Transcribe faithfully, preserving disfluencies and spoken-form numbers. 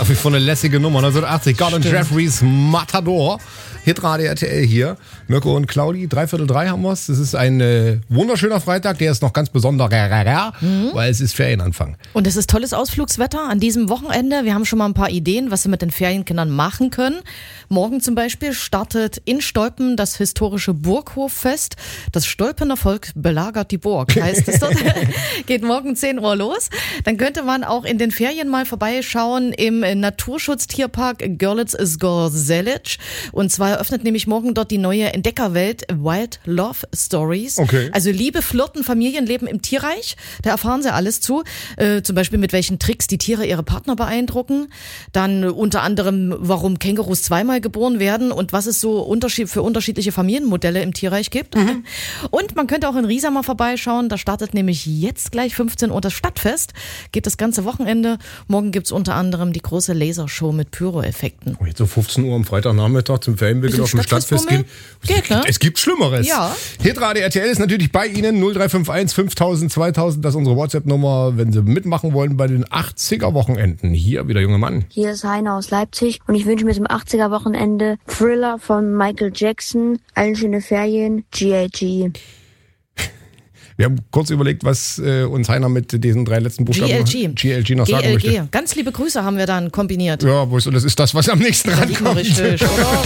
nach wie vor eine lässige Nummer. neunzehnhundertachtzig, Gordon Jeffreys Matador. Hitradio R T L hier. Mirko und Claudi, dreiviertel drei haben wir's. Es ist ein äh, wunderschöner Freitag, der ist noch ganz besonderer, mhm. weil es ist Ferienanfang. Und es ist tolles Ausflugswetter an diesem Wochenende. Wir haben schon mal ein paar Ideen, was wir mit den Ferienkindern machen können. Morgen zum Beispiel startet in Stolpen das historische Burghoffest. Das Stolpener Volk belagert die Burg, heißt es dort. Geht morgen zehn Uhr los. Dann könnte man auch in den Ferien mal vorbeischauen im Naturschutztierpark Görlitz-Zgorzelec. Und zwar eröffnet nämlich morgen dort die neue Entdeckerwelt Wild Love Stories. Okay. Also Liebe, Flirten, Familienleben im Tierreich. Da erfahren sie alles zu. Äh, zum Beispiel mit welchen Tricks die Tiere ihre Partner beeindrucken. Dann unter anderem, warum Kängurus zweimal geboren werden und was es so unterschied- für unterschiedliche Familienmodelle im Tierreich gibt. Mhm. Und man könnte auch in Riesa mal vorbeischauen. Da startet nämlich jetzt gleich fünfzehn Uhr das Stadtfest. Geht das ganze Wochenende. Morgen gibt's unter anderem die große Lasershow mit Pyroeffekten. Oh, jetzt so fünfzehn Uhr am Freitagnachmittag zum Ferienbeginn auf dem Stadtfest gehen. Geht, ne? Es gibt Schlimmeres. Ja. Hitradio R T L ist natürlich bei Ihnen. null drei fünf eins fünftausend zweitausend, das ist unsere WhatsApp-Nummer, wenn Sie mitmachen wollen bei den achtziger-Wochenenden. Hier wieder junge Mann. Hier ist Heiner aus Leipzig und ich wünsche mir zum achtziger-Wochenende Thriller von Michael Jackson, allen schöne Ferien, G A G. Wir haben kurz überlegt, was äh, uns Heiner mit diesen drei letzten Buchstaben G L G. G L G noch sagen G L G. möchte. Ganz liebe Grüße haben wir dann kombiniert. Ja, wo ist, das ist das, was am nächsten rankommt. Richtig, oder?